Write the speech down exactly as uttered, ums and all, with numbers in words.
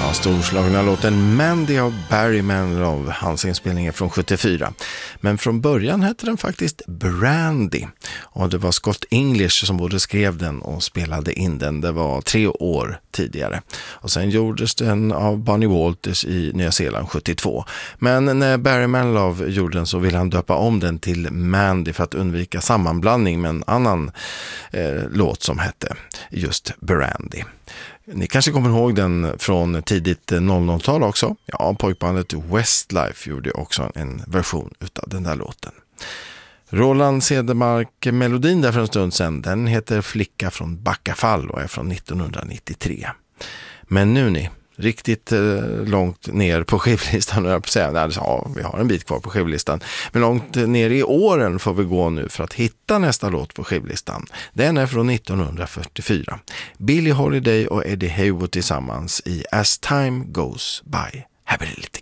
Ja, storslagna låten Mandy av Barry Manilow, hans inspelning är från sjuttiofyra. Men från början hette den faktiskt Brandy och det var Scott English som både skrev den och spelade in den. Det var tre år tidigare. Och sen gjordes den av Bonnie Walters i Nya Zeeland sjuttiotvå. Men när Barry Manilow gjorde den så ville han döpa om den till Mandy för att undvika sammanblandning med en annan eh, låt som hette just Brandy. Ni kanske kommer ihåg den från tidigt noll noll-tal också. Ja, pojkbandet Westlife gjorde också en version utav den där låten. Roland Cedermark-melodin där för en stund sedan, den heter Flicka från Backafall och är från nittonhundranittiotre. Men nu ni, riktigt eh, långt ner på skivlistan, jag säga, nej, ja, vi har en bit kvar på skivlistan, men långt ner i åren får vi gå nu för att hitta nästa låt på skivlistan. Den är från nittonhundrafyrtiofyra. Billie Holiday och Eddie Hayward tillsammans i As Time Goes By. Här blir det lite